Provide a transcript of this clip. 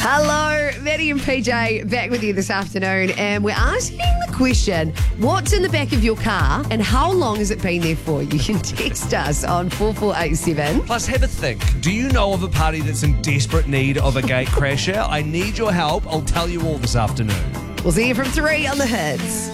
Hello, Maddie and PJ back with you this afternoon, and we're asking the question, what's in the back of your car and how long has it been there for? You can text us on 4487. Plus, have a think. Do you know of a party that's in desperate need of a gate crasher? I need your help. I'll tell you all this afternoon. We'll see you from 3 on the Hits.